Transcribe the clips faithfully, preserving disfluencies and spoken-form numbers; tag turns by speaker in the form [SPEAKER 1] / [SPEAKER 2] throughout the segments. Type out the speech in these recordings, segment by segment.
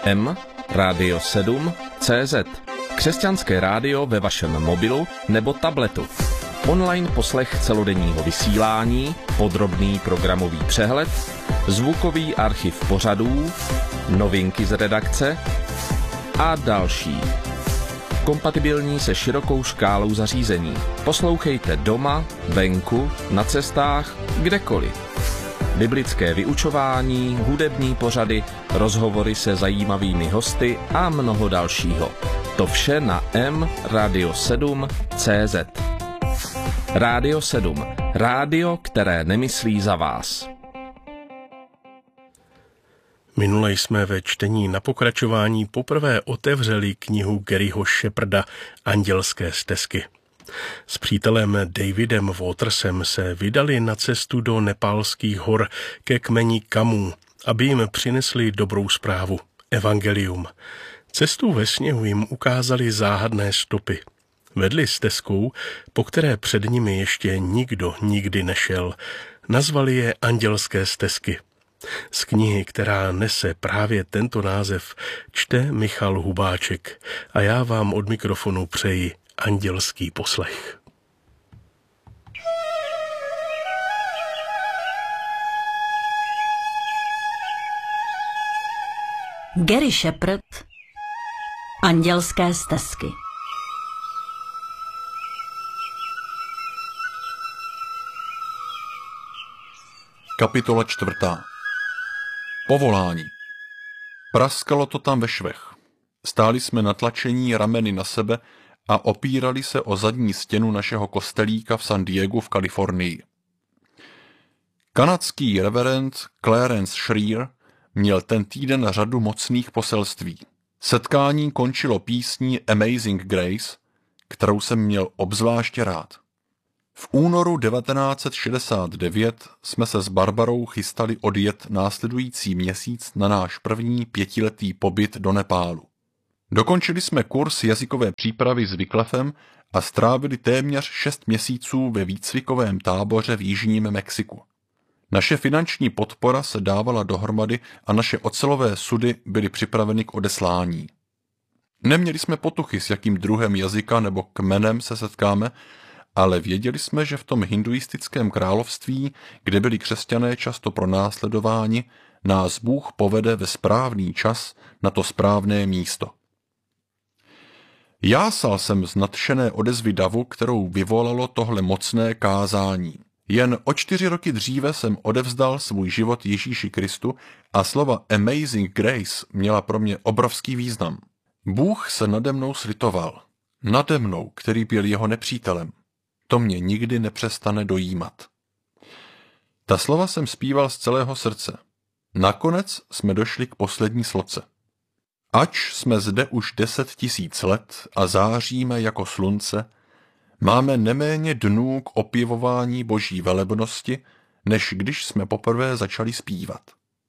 [SPEAKER 1] M Radio sedm C Z. Křesťanské rádio ve vašem mobilu nebo tabletu. Online poslech celodenního vysílání, podrobný programový přehled, zvukový archiv pořadů, novinky z redakce a další. Kompatibilní se širokou škálou zařízení. Poslouchejte doma, venku, na cestách, kdekoliv. Biblické vyučování, hudební pořady, rozhovory se zajímavými hosty a mnoho dalšího. To vše na M Radio sedm C Z. Radio sedm. Rádio, které nemyslí za vás.
[SPEAKER 2] Minule jsme ve čtení na pokračování poprvé otevřeli knihu Garyho Shepherda Andělské stezky. S přítelem Davidem Watersem se vydali na cestu do nepálských hor ke kmeni Kamů, aby jim přinesli dobrou zprávu, evangelium. Cestu ve sněhu jim ukázali záhadné stopy. Vedli stezkou, po které před nimi ještě nikdo nikdy nešel. Nazvali je Andělské stezky. Z knihy, která nese právě tento název, čte Michal Hubáček a já vám od mikrofonu přeji andělský poslech.
[SPEAKER 3] Gary Shepherd Andělské stezky.
[SPEAKER 4] Kapitola čtvrtá. Povolání. Praskalo to tam ve švech. Stáli jsme natlačení rameny na sebe a opírali se o zadní stěnu našeho kostelíka v San Diegu v Kalifornii. Kanadský reverend Clarence Schreer měl ten týden řadu mocných poselství. Setkání končilo písní Amazing Grace, kterou jsem měl obzvláště rád. V únoru devatenáct set šedesát devět jsme se s Barbarou chystali odjet následující měsíc na náš první pětiletý pobyt do Nepálu. Dokončili jsme kurz jazykové přípravy s Wyclifem a strávili téměř šest měsíců ve výcvikovém táboře v jižním Mexiku. Naše finanční podpora se dávala dohromady a naše ocelové sudy byly připraveny k odeslání. Neměli jsme potuchy, s jakým druhem jazyka nebo kmenem se setkáme, ale věděli jsme, že v tom hinduistickém království, kde byli křesťané často pronásledováni, nás Bůh povede ve správný čas na to správné místo. Jásal jsem z nadšené odezvy davu, kterou vyvolalo tohle mocné kázání. Jen o čtyři roky dříve jsem odevzdal svůj život Ježíši Kristu a slova Amazing Grace měla pro mě obrovský význam. Bůh se nade mnou slitoval. Nade mnou, který byl jeho nepřítelem. To mě nikdy nepřestane dojímat. Ta slova jsem zpíval z celého srdce. Nakonec jsme došli k poslední sloce. Ač jsme zde už deset tisíc let a záříme jako slunce, máme neméně dnů k opěvování boží velebnosti, než když jsme poprvé začali zpívat.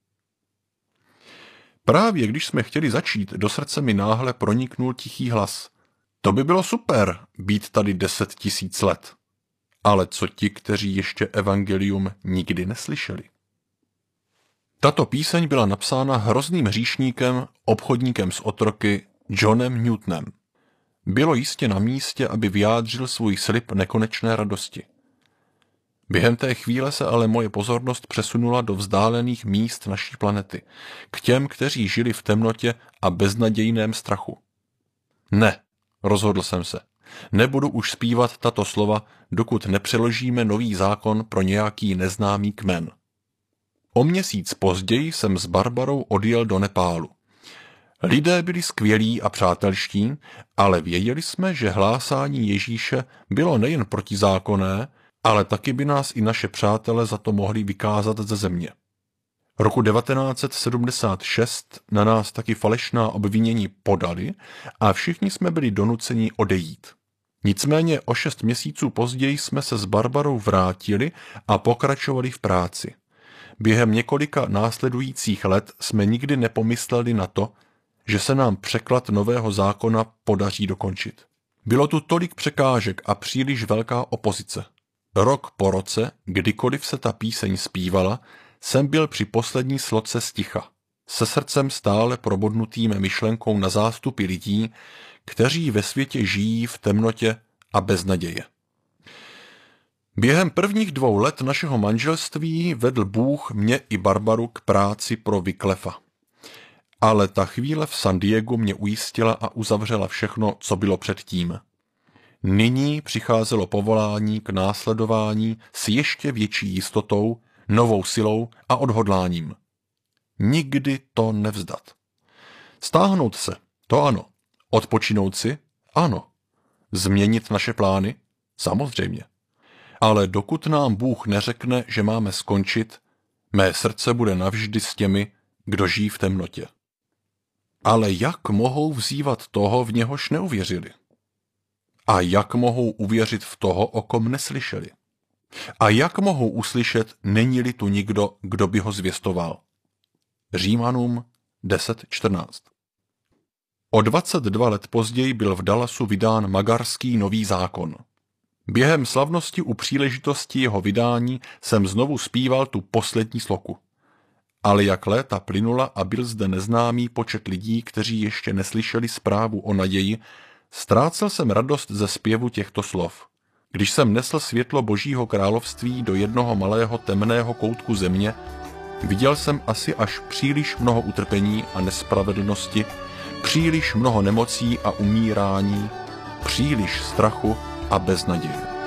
[SPEAKER 4] Právě když jsme chtěli začít, do srdce mi náhle proniknul tichý hlas. To by bylo super, být tady deset tisíc let. Ale co ti, kteří ještě evangelium nikdy neslyšeli? Tato píseň byla napsána hrozným hříšníkem, obchodníkem s otroky, Johnem Newtonem. Bylo jistě na místě, aby vyjádřil svůj slib nekonečné radosti. Během té chvíle se ale moje pozornost přesunula do vzdálených míst naší planety, k těm, kteří žili v temnotě a beznadějném strachu. Ne, rozhodl jsem se. Nebudu už zpívat tato slova, dokud nepřeložíme nový zákon pro nějaký neznámý kmen. O měsíc později jsem s Barbarou odjel do Nepálu. Lidé byli skvělí a přátelští, ale věděli jsme, že hlásání Ježíše bylo nejen protizákonné, ale taky by nás i naše přátele za to mohli vykázat ze země. Roku devatenáct set sedmdesát šest na nás taky falešná obvinění podali a všichni jsme byli donuceni odejít. Nicméně o šest měsíců později jsme se s Barbarou vrátili a pokračovali v práci. Během několika následujících let jsme nikdy nepomysleli na to, že se nám překlad nového zákona podaří dokončit. Bylo tu tolik překážek a příliš velká opozice. Rok po roce, kdykoliv se ta píseň zpívala, jsem byl při poslední sloce sticha. se srdcem stále probodnutým myšlenkou na zástupy lidí, kteří ve světě žijí v temnotě a bez naděje. Během prvních dvou let našeho manželství vedl Bůh mě i Barbaru k práci pro Wyclefa. Ale ta chvíle v San Diegu mě ujistila a uzavřela všechno, co bylo předtím. Nyní přicházelo povolání k následování s ještě větší jistotou, novou silou a odhodláním. Nikdy to nevzdat. Stáhnout se, to ano. Odpočinout si, ano. Změnit naše plány, samozřejmě. Ale dokud nám Bůh neřekne, že máme skončit, mé srdce bude navždy s těmi, kdo žijí v temnotě. Ale jak mohou vzývat toho, v něhož neuvěřili? A jak mohou uvěřit v toho, o kom neslyšeli? A jak mohou uslyšet, není-li tu nikdo, kdo by ho zvěstoval? Římanům deset čtrnáct. O dvacet dva let později byl v Dallasu vydán Magarský nový zákon. Během slavnosti u příležitosti jeho vydání jsem znovu zpíval tu poslední sloku. Ale jak léta plynula a byl zde neznámý počet lidí, kteří ještě neslyšeli zprávu o naději, ztrácel jsem radost ze zpěvu těchto slov. Když jsem nesl světlo Božího království do jednoho malého temného koutku země, viděl jsem asi až příliš mnoho utrpení a nespravedlnosti, příliš mnoho nemocí a umírání, příliš strachu a beznaděje.